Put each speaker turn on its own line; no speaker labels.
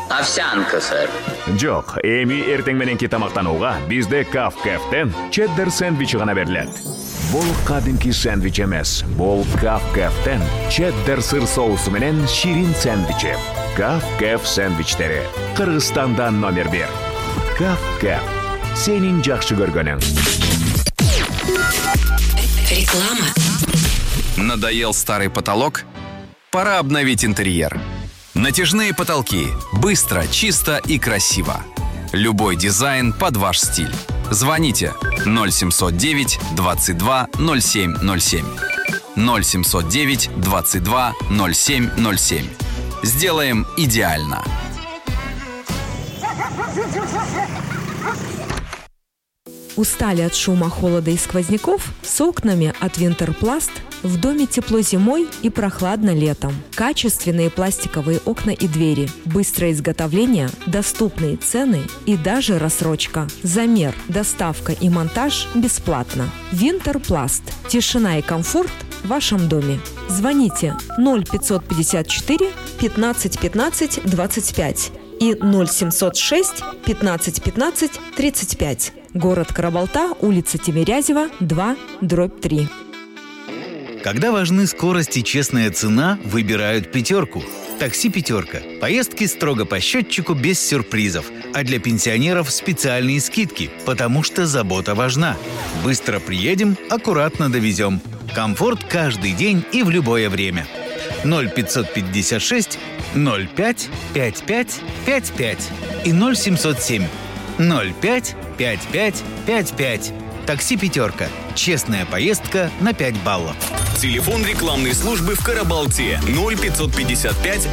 Овсянка, сэр.
Жоқ, эми эртең мененки тамактанууга бизде Каф-Кэфтен чеддер сэндвичи гана берилет. Бул кадимки сэндвич эмес. Бул Каф-Кэфтен чеддер сыр соусу менен ширин сэндвичи. Каф-Кэф сэндвичтери Кыргызстандан номер 1. Каф-Кэф. Сенин жакшы көргөнүң.
Реклама.
Надоел старый потолок? Пора обновить интерьер. Натяжные потолки. Быстро, чисто и красиво. Любой дизайн под ваш стиль. Звоните 0709 22 0707. 0709 22 0707. Сделаем идеально.
Устали от шума, холода и сквозняков? С окнами от Винтерпласт в доме тепло зимой и прохладно летом. Качественные пластиковые окна и двери, быстрое изготовление, доступные цены и даже рассрочка. Замер, доставка и монтаж бесплатно. Винтерпласт. Тишина и комфорт в вашем доме. Звоните 0554 15 15 25 и 0706 15 15 35. Город Карабалта, улица Тимирязева, 2/3.
Когда важны скорость и честная цена, выбирают «Пятерку». Такси «Пятерка». Поездки строго по счетчику, без сюрпризов. А для пенсионеров специальные скидки, потому что забота важна. Быстро приедем, аккуратно довезем. Комфорт каждый день и в любое время. 0556 05 55 55 и 0707 05 55 55. Такси «Пятерка». Честная поездка на 5 баллов.
Телефон рекламной службы в Карабалте 0555